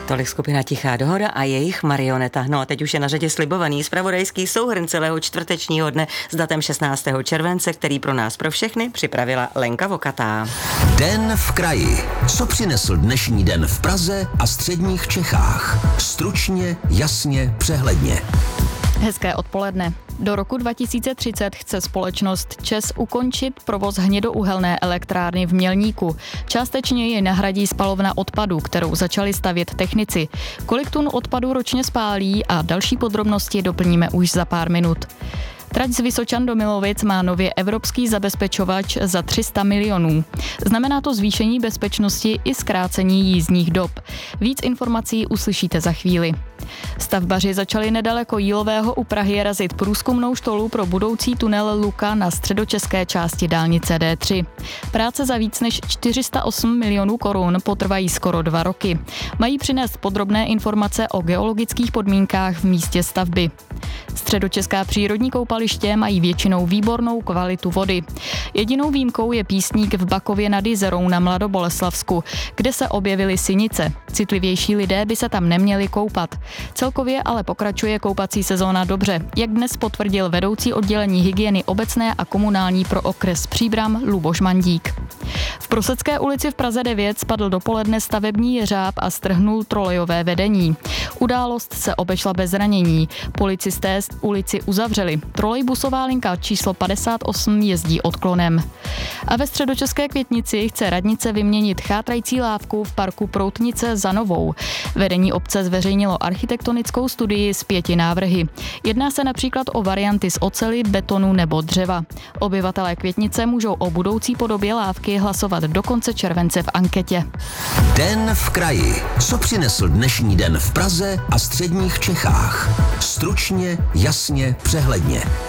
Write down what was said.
Tolik skupina Tichá dohoda a jejich Marioneta. No a teď už je na řadě slibovaný zpravodajský souhrn celého čtvrtečního dne s datem 16. července, který pro nás pro všechny připravila Lenka Vokatá. Den v kraji. Co přinesl dnešní den v Praze a středních Čechách? Stručně, jasně, přehledně. Hezké odpoledne. Do roku 2030 chce společnost ČEZ ukončit provoz hnědouhelné elektrárny v Mělníku. Částečně ji nahradí spalovna odpadu, kterou začali stavět technici. Kolik tun odpadu ročně spálí a další podrobnosti doplníme už za pár minut. Trať z Vysočan do Milovic má nově evropský zabezpečovač za 300 milionů. Znamená to zvýšení bezpečnosti i zkrácení jízdních dob. Víc informací uslyšíte za chvíli. Stavbaři začali nedaleko Jílového u Prahy razit průzkumnou štolu pro budoucí tunel Luka na středočeské části dálnice D3. Práce za víc než 408 milionů korun potrvají skoro 2 roky. Mají přinést podrobné informace o geologických podmínkách v místě stavby. Středočeská přírodní koupaliště mají většinou výbornou kvalitu vody. Jedinou výjimkou je Písník v Bakově nad Jizerou na Mladoboleslavsku, kde se objevily sinice. Citlivější lidé by se tam neměli koupat. Celkově ale pokračuje koupací sezóna dobře, jak dnes potvrdil vedoucí oddělení hygieny obecné a komunální pro okres Příbram Luboš Mandík. V Prosecké ulici v Praze 9 spadl dopoledne stavební jeřáb a strhnul trolejové vedení. Událost se obešla bez zranění. Policisté ulici uzavřeli. Trolejbusová linka číslo 58 jezdí odklonem. A ve středočeské Květnici chce radnice vyměnit chátrající lávku v parku Proutnice za novou. Vedení obce zveřejnilo architektonickou studii s 5 návrhy. Jedná se například o varianty z oceli, betonu nebo dřeva. Obyvatelé Květnice můžou o budoucí podobě lávky hlasovat do konce července v anketě. Den v kraji. Co přinesl dnešní den v Praze a středních Čechách? Stručně, jasně, přehledně.